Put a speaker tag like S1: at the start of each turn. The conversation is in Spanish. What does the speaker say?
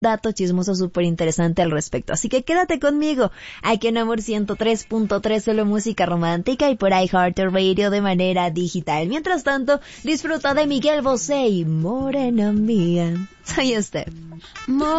S1: dato chismoso súper interesante al respecto. Así que quédate conmigo, aquí en Amor 103.3, solo música romántica y por iHeartRadio de manera digital. Mientras tanto, disfruta de Miguel Bosé y Morena Mía. Soy Steph.